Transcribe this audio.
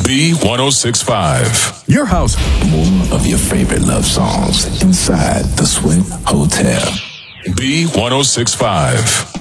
B1065. Your house. More of your favorite love songs inside the Swing Hotel. B1065.